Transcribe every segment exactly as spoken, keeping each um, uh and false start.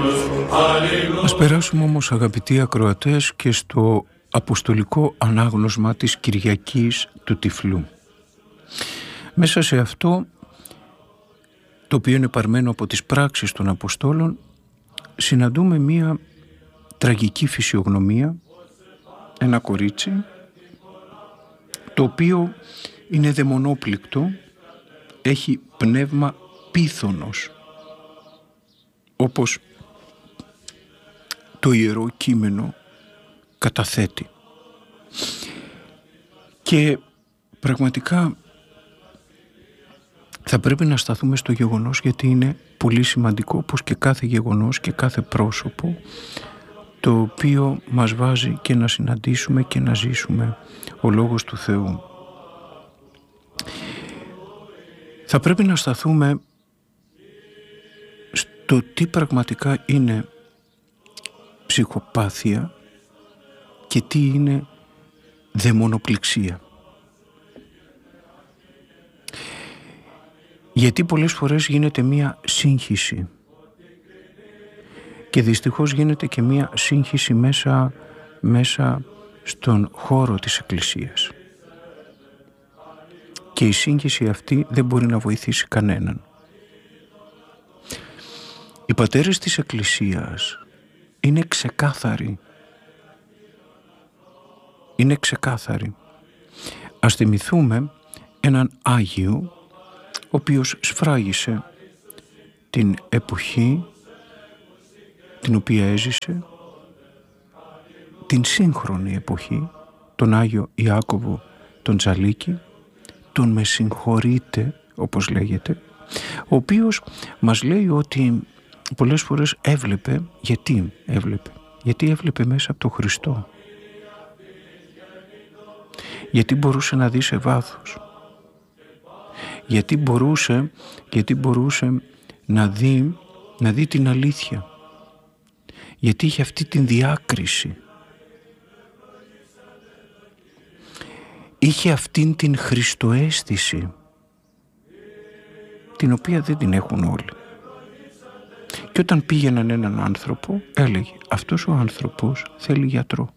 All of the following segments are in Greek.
Ας περάσουμε όμως, αγαπητοί ακροατές, και στο αποστολικό ανάγνωσμα της Κυριακής του Τυφλού. Μέσα σε αυτό, το οποίο είναι παρμένο από τις πράξεις των Αποστόλων, συναντούμε μία τραγική φυσιογνωμία, ένα κορίτσι το οποίο είναι δαιμονόπληκτο, έχει πνεύμα πίθωνος, όπως το Ιερό Κείμενο καταθέτει. Και πραγματικά θα πρέπει να σταθούμε στο γεγονός, γιατί είναι πολύ σημαντικό, όπως και κάθε γεγονός και κάθε πρόσωπο, το οποίο μας βάζει και να συναντήσουμε και να ζήσουμε ο Λόγος του Θεού. Θα πρέπει να σταθούμε στο τι πραγματικά είναι ψυχοπάθεια και τι είναι δαιμονοπληξία. Γιατί πολλές φορές γίνεται μία σύγχυση, και δυστυχώς γίνεται και μία σύγχυση μέσα, μέσα στον χώρο της Εκκλησίας. Και η σύγχυση αυτή δεν μπορεί να βοηθήσει κανέναν. Οι πατέρες της Εκκλησίας είναι ξεκάθαροι. Είναι ξεκάθαροι. Ας θυμηθούμε έναν Άγιο, ο οποίος σφράγισε την εποχή την οποία έζησε, την σύγχρονη εποχή, τον Άγιο Ιάκωβο τον Τζαλίκη, τον με συγχωρείτε, όπως λέγεται, ο οποίος μας λέει ότι πολλές φορές έβλεπε. Γιατί έβλεπε? Γιατί έβλεπε μέσα από τον Χριστό. Γιατί μπορούσε να δει σε βάθος. Γιατί μπορούσε, γιατί μπορούσε να δει, να δει την αλήθεια. Γιατί είχε αυτή την διάκριση. Είχε αυτήν την χριστοαίσθηση, την οποία δεν την έχουν όλοι. Και όταν πήγαιναν έναν άνθρωπο, έλεγε, αυτός ο άνθρωπος θέλει γιατρό.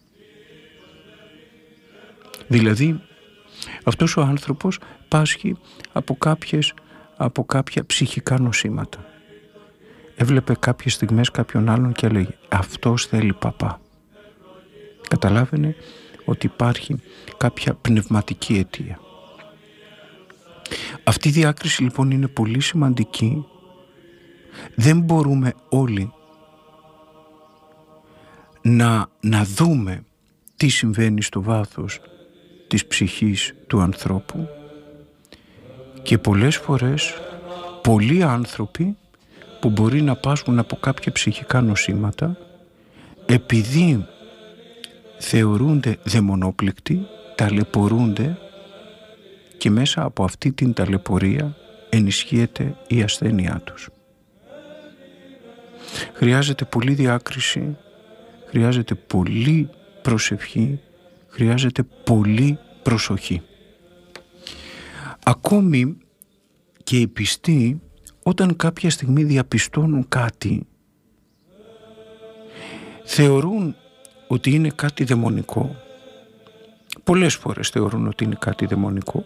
Δηλαδή, αυτός ο άνθρωπος πάσχει από, κάποιες, από κάποια ψυχικά νοσήματα. Έβλεπε κάποιες στιγμές κάποιον άλλον και έλεγε, αυτός θέλει παπά. Καταλάβαινε ότι υπάρχει κάποια πνευματική αιτία. Αυτή η διάκριση λοιπόν είναι πολύ σημαντική. Δεν μπορούμε όλοι να, να δούμε τι συμβαίνει στο βάθος της ψυχής του ανθρώπου, και πολλές φορές πολλοί άνθρωποι που μπορεί να πάσχουν από κάποια ψυχικά νοσήματα, επειδή θεωρούνται δαιμονόπληκτοι, ταλαιπωρούνται, και μέσα από αυτή την ταλαιπωρία ενισχύεται η ασθένειά τους. Χρειάζεται πολλή διάκριση, χρειάζεται πολλή προσευχή, χρειάζεται πολλή προσοχή. Ακόμη και οι πιστοί, όταν κάποια στιγμή διαπιστώνουν κάτι, θεωρούν ότι είναι κάτι δαιμονικό. Πολλές φορές θεωρούν ότι είναι κάτι δαιμονικό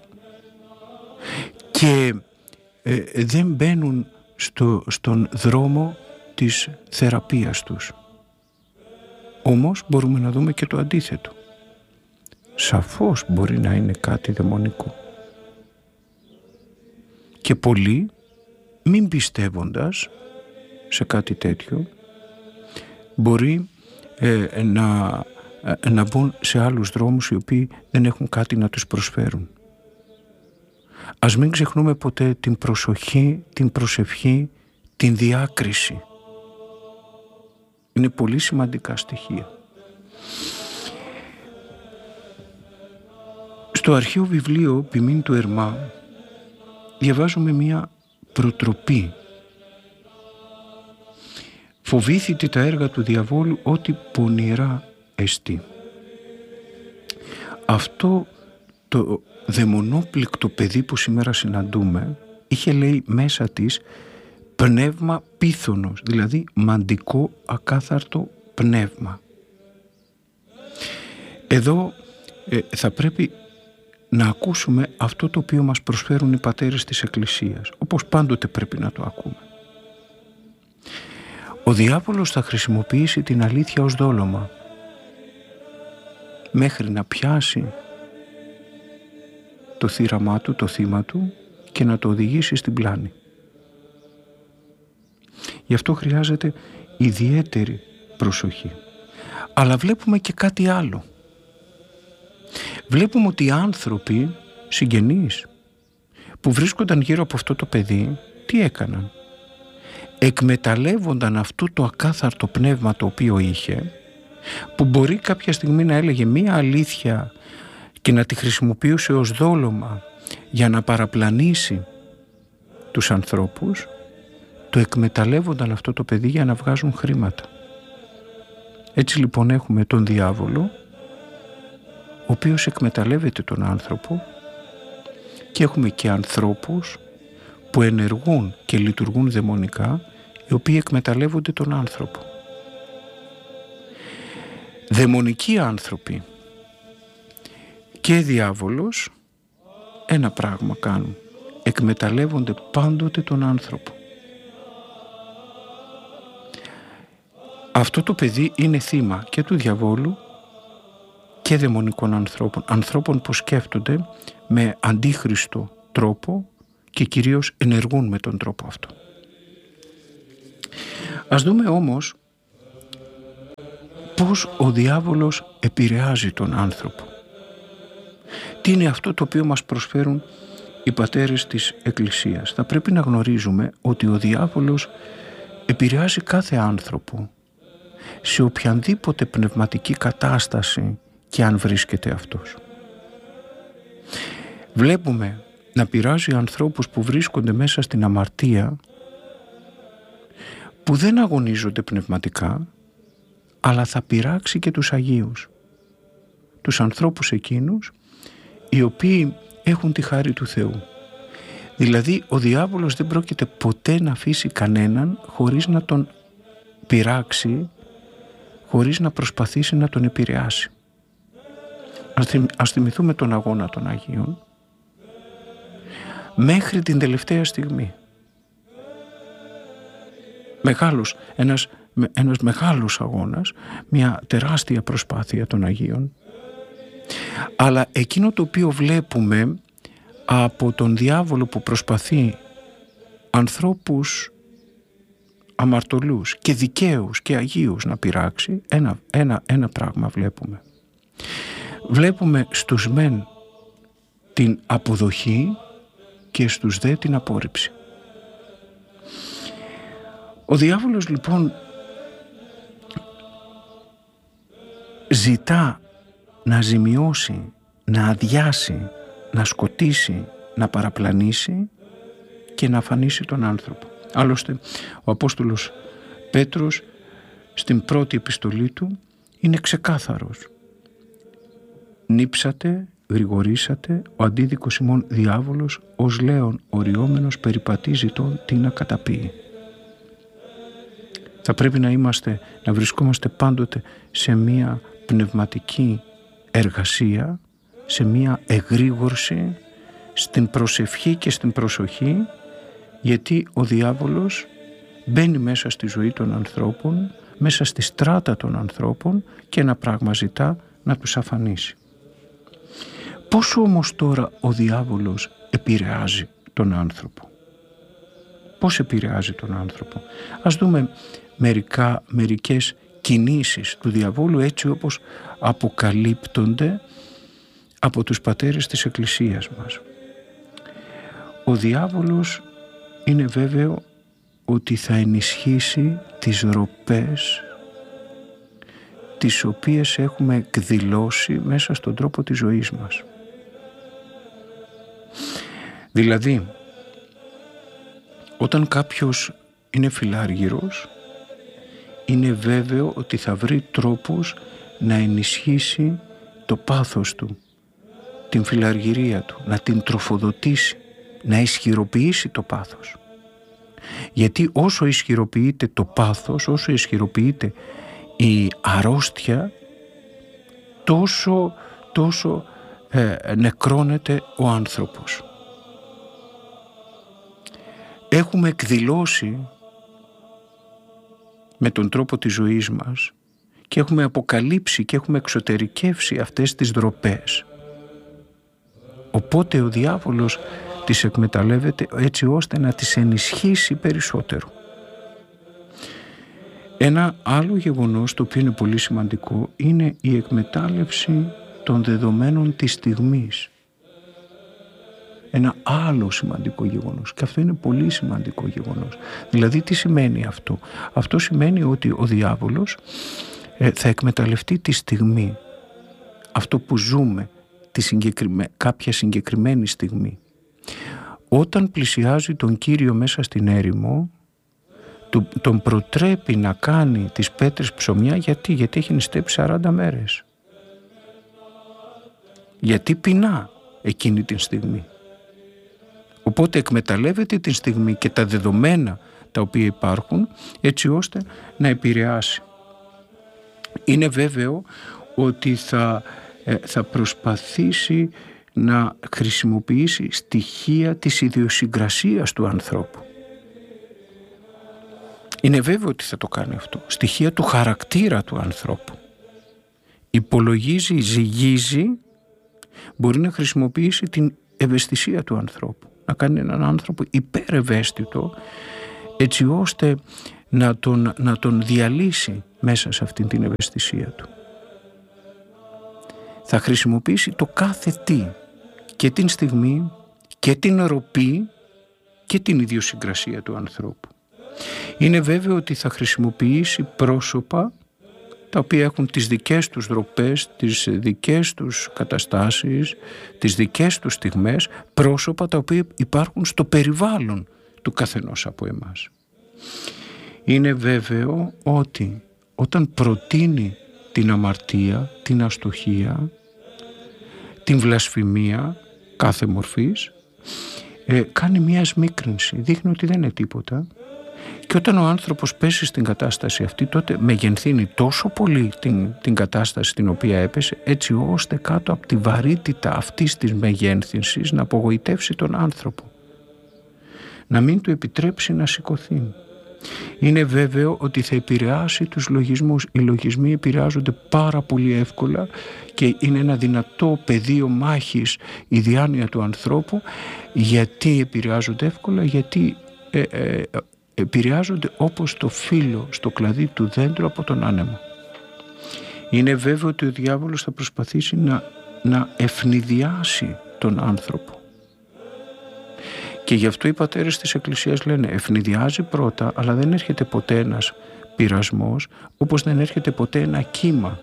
και ε, δεν μπαίνουν στο, στον δρόμο της θεραπείας τους. Όμως μπορούμε να δούμε και το αντίθετο. Σαφώς μπορεί να είναι κάτι δαιμονικό. Και πολλοί, μην πιστεύοντας σε κάτι τέτοιο, μπορεί ε, να, ε, να μπουν σε άλλους δρόμους οι οποίοι δεν έχουν κάτι να τους προσφέρουν. Ας μην ξεχνούμε ποτέ την προσοχή, την προσευχή, την διάκριση. Είναι πολύ σημαντικά στοιχεία. Στο αρχαίο βιβλίο Ποιμήν του Ερμά διαβάζουμε μία προτροπή. Φοβήθητε τα έργα του διαβόλου, ό,τι πονηρά εστί. Αυτό το δαιμονόπληκτο παιδί που σήμερα συναντούμε είχε, λέει, μέσα της πνεύμα πίθωνος, δηλαδή μαντικό ακάθαρτο πνεύμα. Εδώ ε, θα πρέπει να ακούσουμε αυτό το οποίο μας προσφέρουν οι πατέρες της Εκκλησίας, όπως πάντοτε πρέπει να το ακούμε. Ο διάβολος θα χρησιμοποιήσει την αλήθεια ως δόλωμα μέχρι να πιάσει το θύραμά του, το θύμα του και να το οδηγήσει στην πλάνη. Γι' αυτό χρειάζεται ιδιαίτερη προσοχή. Αλλά βλέπουμε και κάτι άλλο. Βλέπουμε ότι οι άνθρωποι, συγγενείς, που βρίσκονταν γύρω από αυτό το παιδί, τι έκαναν? Εκμεταλλεύονταν αυτό το ακάθαρτο πνεύμα το οποίο είχε, που μπορεί κάποια στιγμή να έλεγε μία αλήθεια και να τη χρησιμοποιούσε ως δόλωμα για να παραπλανήσει τους ανθρώπους. Το εκμεταλλεύονταν αυτό το παιδί για να βγάζουν χρήματα. Έτσι λοιπόν έχουμε τον διάβολο, ο οποίος εκμεταλλεύεται τον άνθρωπο, και έχουμε και ανθρώπους που ενεργούν και λειτουργούν δαιμονικά, οι οποίοι εκμεταλλεύονται τον άνθρωπο. Δαιμονικοί άνθρωποι και διάβολος ένα πράγμα κάνουν: εκμεταλλεύονται πάντοτε τον άνθρωπο. Αυτό το παιδί είναι θύμα και του διαβόλου και δαιμονικών ανθρώπων, ανθρώπων που σκέφτονται με αντίχριστο τρόπο και κυρίως ενεργούν με τον τρόπο αυτό. Ας δούμε όμως πώς ο διάβολος επηρεάζει τον άνθρωπο. Τι είναι αυτό το οποίο μας προσφέρουν οι πατέρες της Εκκλησίας? Θα πρέπει να γνωρίζουμε ότι ο διάβολος επηρεάζει κάθε άνθρωπο σε οποιαδήποτε πνευματική κατάσταση και αν βρίσκεται αυτός. Βλέπουμε να πειράζει ανθρώπους που βρίσκονται μέσα στην αμαρτία, που δεν αγωνίζονται πνευματικά, αλλά θα πειράξει και τους Αγίους, τους ανθρώπους εκείνους οι οποίοι έχουν τη χάρη του Θεού. Δηλαδή ο διάβολος δεν πρόκειται ποτέ να αφήσει κανέναν χωρίς να τον πειράξει, χωρίς να προσπαθήσει να τον επηρεάσει. Ας θυμηθούμε τον αγώνα των Αγίων μέχρι την τελευταία στιγμή. Μεγάλος, ένας, ένας μεγάλος αγώνας, μια τεράστια προσπάθεια των Αγίων. Αλλά εκείνο το οποίο βλέπουμε από τον διάβολο που προσπαθεί ανθρώπους αμαρτωλούς και δικαίους και αγίους να πειράξει, ένα, ένα, ένα πράγμα βλέπουμε. Βλέπουμε στους μεν την αποδοχή και στους δε την απόρριψη. Ο διάβολος λοιπόν ζητά να ζημιώσει, να αδειάσει, να σκοτήσει, να παραπλανήσει και να αφανίσει τον άνθρωπο. Άλλωστε ο Απόστολος Πέτρος στην πρώτη επιστολή του είναι ξεκάθαρος. Νίψατε, γρηγορήσατε, ο αντίδικος ημών διάβολος ως λέον οριόμενος περιπατεί ζητών τι να καταπίει. Θα πρέπει να είμαστε, να βρισκόμαστε πάντοτε σε μία πνευματική εργασία, σε μία εγρήγορση, στην προσευχή και στην προσοχή, γιατί ο διάβολος μπαίνει μέσα στη ζωή των ανθρώπων, μέσα στη στράτα των ανθρώπων και ένα πράγμα ζητά: να τους αφανίσει. Πώς όμως τώρα ο διάβολος επηρεάζει τον άνθρωπο? Πώς επηρεάζει τον άνθρωπο? Ας δούμε μερικά, μερικές κινήσεις του διαβόλου έτσι όπως αποκαλύπτονται από τους πατέρες της Εκκλησίας μας. Ο διάβολος είναι βέβαιο ότι θα ενισχύσει τις ροπές τις οποίες έχουμε εκδηλώσει μέσα στον τρόπο της ζωής μας. Δηλαδή, όταν κάποιος είναι φιλάργυρος, είναι βέβαιο ότι θα βρει τρόπους να ενισχύσει το πάθος του, την φιλαργυρία του, να την τροφοδοτήσει, να ισχυροποιήσει το πάθος. Γιατί όσο ισχυροποιείται το πάθος, όσο ισχυροποιείται η αρρώστια, τόσο, τόσο ε, νεκρώνεται ο άνθρωπος. Έχουμε εκδηλώσει με τον τρόπο της ζωής μας και έχουμε αποκαλύψει και έχουμε εξωτερικεύσει αυτές τις ντροπές. Οπότε ο διάβολος τις εκμεταλλεύεται έτσι ώστε να τις ενισχύσει περισσότερο. Ένα άλλο γεγονός το οποίο είναι πολύ σημαντικό είναι η εκμετάλλευση των δεδομένων της στιγμής. Ένα άλλο σημαντικό γεγονός, και αυτό είναι πολύ σημαντικό γεγονός. Δηλαδή τι σημαίνει αυτό? Αυτό σημαίνει ότι ο διάβολος ε, θα εκμεταλλευτεί τη στιγμή, αυτό που ζούμε, τη συγκεκριμέ... κάποια συγκεκριμένη στιγμή. Όταν πλησιάζει τον Κύριο μέσα στην έρημο, τον προτρέπει να κάνει τις πέτρες ψωμιά. Γιατί? Γιατί έχει νηστέψει σαράντα μέρες. Γιατί πεινά εκείνη την στιγμή. Οπότε εκμεταλλεύεται την στιγμή και τα δεδομένα τα οποία υπάρχουν έτσι ώστε να επηρεάσει. Είναι βέβαιο ότι θα, ε, θα προσπαθήσει να χρησιμοποιήσει στοιχεία της ιδιοσυγκρασίας του ανθρώπου. Είναι βέβαιο ότι θα το κάνει αυτό. Στοιχεία του χαρακτήρα του ανθρώπου. Υπολογίζει, ζυγίζει, μπορεί να χρησιμοποιήσει την ευαισθησία του ανθρώπου. Να κάνει έναν άνθρωπο υπερευαίσθητο έτσι ώστε να τον, να τον διαλύσει μέσα σε αυτήν την ευαισθησία του. Θα χρησιμοποιήσει το κάθε τι, και την στιγμή και την ροπή και την ιδιοσυγκρασία του ανθρώπου. Είναι βέβαιο ότι θα χρησιμοποιήσει πρόσωπα τα οποία έχουν τις δικές τους ροπές, τις δικές τους καταστάσεις, τις δικές τους στιγμές, πρόσωπα τα οποία υπάρχουν στο περιβάλλον του καθενός από εμάς. Είναι βέβαιο ότι όταν προτείνει την αμαρτία, την αστοχία, την βλασφημία κάθε μορφής, ε, κάνει μια σμίκρινση, δείχνει ότι δεν είναι τίποτα. Και όταν ο άνθρωπος πέσει στην κατάσταση αυτή, τότε μεγενθύνει τόσο πολύ την, την κατάσταση στην οποία έπεσε, έτσι ώστε κάτω από τη βαρύτητα αυτής της μεγένθυνσης να απογοητεύσει τον άνθρωπο. Να μην του επιτρέψει να σηκωθεί. Είναι βέβαιο ότι θα επηρεάσει τους λογισμούς. Οι λογισμοί επηρεάζονται πάρα πολύ εύκολα και είναι ένα δυνατό πεδίο μάχης η διάνοια του ανθρώπου. Γιατί επηρεάζονται εύκολα? Γιατί ε, ε, επηρεάζονται όπως το φύλλο στο κλαδί του δέντρου από τον άνεμο. Είναι βέβαιο ότι ο διάβολος θα προσπαθήσει να, να ευνηδιάσει τον άνθρωπο. Και γι' αυτό οι πατέρες της Εκκλησίας λένε ευνηδιάζει πρώτα, αλλά δεν έρχεται ποτέ ένας πειρασμός, όπως δεν έρχεται ποτέ ένα κύμα.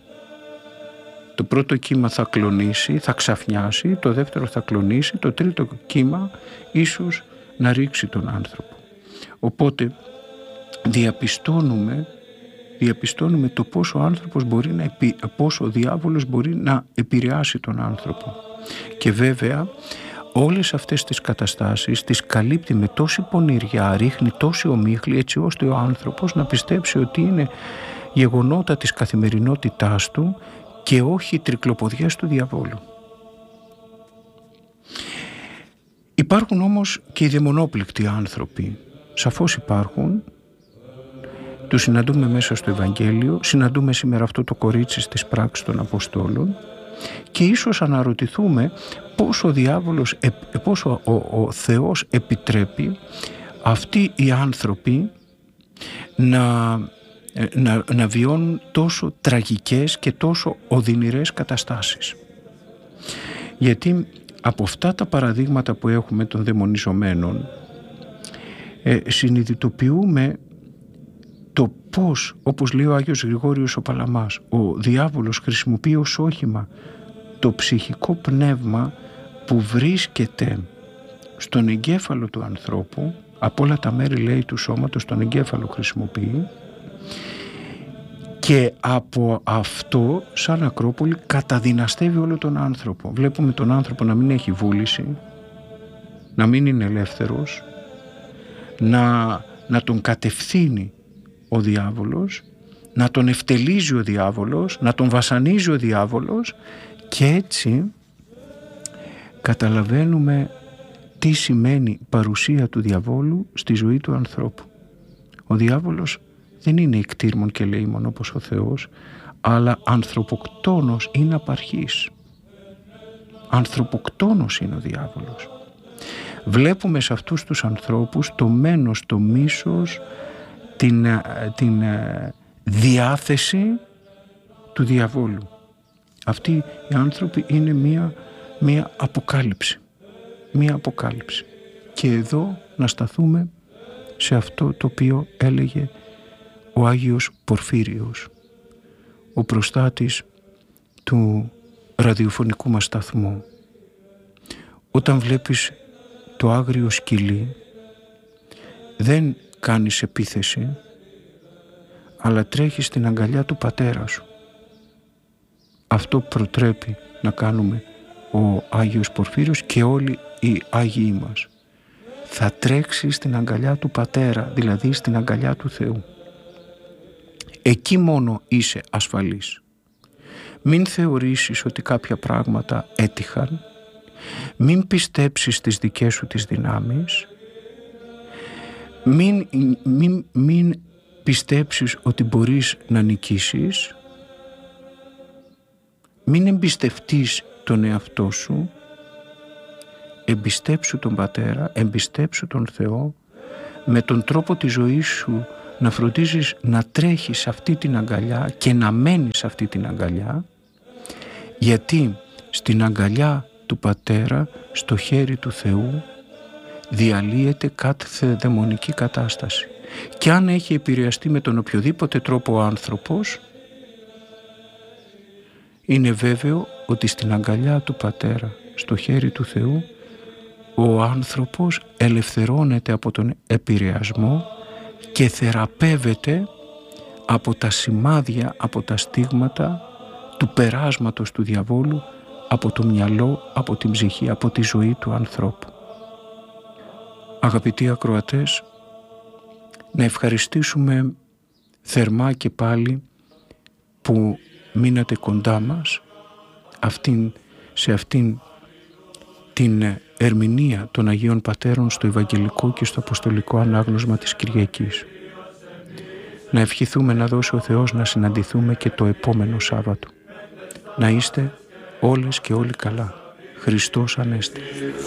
Το πρώτο κύμα θα κλονίσει, θα ξαφνιάσει, το δεύτερο θα κλονίσει, το τρίτο κύμα ίσως να ρίξει τον άνθρωπο. Οπότε διαπιστώνουμε, διαπιστώνουμε το πόσο ο άνθρωπος μπορεί να, πόσο ο διάβολος μπορεί να επηρεάσει τον άνθρωπο. Και βέβαια όλες αυτές τις καταστάσεις τις καλύπτει με τόση πονηριά, ρίχνει τόση ομίχλη έτσι ώστε ο άνθρωπος να πιστέψει ότι είναι γεγονότα της καθημερινότητάς του και όχι τρικλοποδιές του διαβόλου. Υπάρχουν όμως και οι δαιμονόπληκτοι άνθρωποι. Σαφώς υπάρχουν. Τους συναντούμε μέσα στο Ευαγγέλιο. Συναντούμε σήμερα αυτό το κορίτσι στις πράξεις των Αποστόλων. Και ίσως αναρωτηθούμε πόσο ο διάβολος, πόσο ο, ο Θεός επιτρέπει αυτοί οι άνθρωποι να, να, να βιώνουν τόσο τραγικές και τόσο οδυνηρές καταστάσεις. Γιατί από αυτά τα παραδείγματα που έχουμε των δαιμονιζομένων ε, συνειδητοποιούμε το πώς, όπως λέει ο Άγιος Γρηγόριος ο Παλαμάς, ο διάβολος χρησιμοποιεί ως όχημα το ψυχικό πνεύμα που βρίσκεται στον εγκέφαλο του ανθρώπου, από όλα τα μέρη λέει του σώματος, τον εγκέφαλο χρησιμοποιεί, και από αυτό σαν Ακρόπολη καταδυναστεύει όλο τον άνθρωπο. Βλέπουμε τον άνθρωπο να μην έχει βούληση, να μην είναι ελεύθερος, να να τον κατευθύνει ο διάβολος, να τον ευτελίζει ο διάβολος, να τον βασανίζει ο διάβολος, και έτσι καταλαβαίνουμε τι σημαίνει παρουσία του διαβόλου στη ζωή του ανθρώπου. Ο διάβολος δεν είναι ικτήρμον και λέημον όπως ο Θεός, αλλά ανθρωποκτόνος είναι απαρχής. Ανθρωποκτόνος είναι ο διάβολος. Βλέπουμε σε αυτούς τους ανθρώπους το μένος, το μίσος, την, την διάθεση του διαβόλου. Αυτοί οι άνθρωποι είναι μία, μία αποκάλυψη. Μία αποκάλυψη. Και εδώ να σταθούμε σε αυτό το οποίο έλεγε ο Άγιος Πορφύριος, ο προστάτης του ραδιοφωνικού μας σταθμού. Όταν βλέπεις το άγριο σκυλί, δεν κάνεις επίθεση, αλλά τρέχεις στην αγκαλιά του πατέρα σου. Αυτό προτρέπει να κάνουμε ο Άγιος Πορφύριος και όλοι οι Άγιοι μας. Θα τρέξεις στην αγκαλιά του πατέρα, δηλαδή στην αγκαλιά του Θεού. Εκεί μόνο είσαι ασφαλής. Μην θεωρήσεις ότι κάποια πράγματα έτυχαν, μην πιστέψεις τις δικές σου τις δυνάμεις, μην, μην, μην πιστέψεις ότι μπορείς να νικήσεις, μην εμπιστευτείς τον εαυτό σου, εμπιστέψου τον Πατέρα, εμπιστέψου τον Θεό, με τον τρόπο της ζωής σου να φροντίζεις να τρέχεις σε αυτή την αγκαλιά και να μένεις σε αυτή την αγκαλιά, γιατί στην αγκαλιά του Πατέρα, στο χέρι του Θεού, διαλύεται κάθε δαιμονική κατάσταση. Και αν έχει επηρεαστεί με τον οποιοδήποτε τρόπο ο άνθρωπος, είναι βέβαιο ότι στην αγκαλιά του Πατέρα, στο χέρι του Θεού, ο άνθρωπος ελευθερώνεται από τον επηρεασμό και θεραπεύεται από τα σημάδια, από τα στίγματα του περάσματος του διαβόλου από το μυαλό, από την ψυχή, από τη ζωή του ανθρώπου. Αγαπητοί ακροατές, να ευχαριστήσουμε θερμά και πάλι που μείνατε κοντά μας αυτήν, σε αυτήν την ερμηνεία των Αγίων Πατέρων στο Ευαγγελικό και στο Αποστολικό Ανάγνωσμα της Κυριακής. Να ευχηθούμε να δώσει ο Θεός να συναντηθούμε και το επόμενο Σάββατο. Να είστε όλες και όλοι καλά. Χριστός Ανέστη.